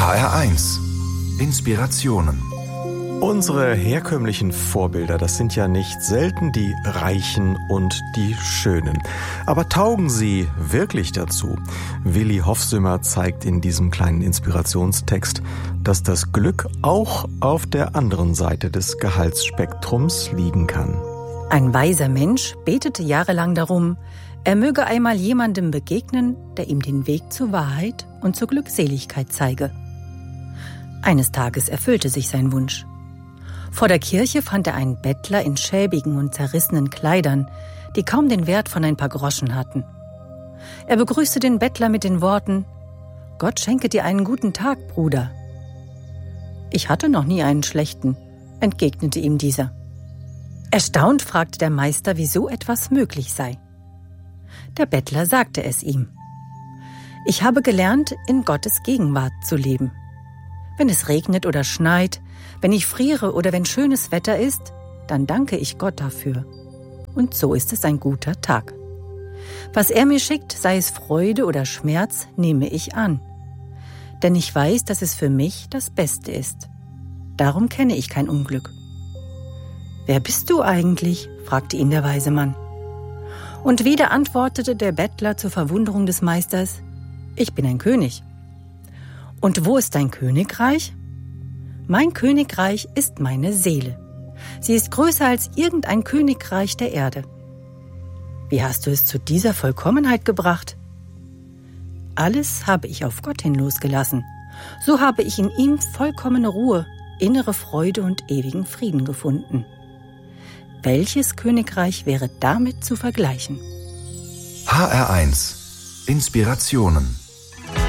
HR1 Inspirationen. Unsere herkömmlichen Vorbilder, das sind ja nicht selten die Reichen und die Schönen. Aber taugen sie wirklich dazu? Willi Hofsümmer zeigt in diesem kleinen Inspirationstext, dass das Glück auch auf der anderen Seite des Gehaltsspektrums liegen kann. Ein weiser Mensch betete jahrelang darum, er möge einmal jemandem begegnen, der ihm den Weg zur Wahrheit und zur Glückseligkeit zeige. Eines Tages erfüllte sich sein Wunsch. Vor der Kirche fand er einen Bettler in schäbigen und zerrissenen Kleidern, die kaum den Wert von ein paar Groschen hatten. Er begrüßte den Bettler mit den Worten: »Gott schenke dir einen guten Tag, Bruder.« »Ich hatte noch nie einen schlechten«, entgegnete ihm dieser. Erstaunt fragte der Meister, wie so etwas möglich sei. Der Bettler sagte es ihm: »Ich habe gelernt, in Gottes Gegenwart zu leben. Wenn es regnet oder schneit, wenn ich friere oder wenn schönes Wetter ist, dann danke ich Gott dafür. Und so ist es ein guter Tag. Was er mir schickt, sei es Freude oder Schmerz, nehme ich an. Denn ich weiß, dass es für mich das Beste ist. Darum kenne ich kein Unglück.« »Wer bist du eigentlich?« fragte ihn der weise Mann. Und wieder antwortete der Bettler zur Verwunderung des Meisters: »Ich bin ein König.« »Und wo ist dein Königreich?« »Mein Königreich ist meine Seele. Sie ist größer als irgendein Königreich der Erde.« »Wie hast du es zu dieser Vollkommenheit gebracht?« »Alles habe ich auf Gott hin losgelassen. So habe ich in ihm vollkommene Ruhe, innere Freude und ewigen Frieden gefunden. Welches Königreich wäre damit zu vergleichen?« HR1 Inspirationen.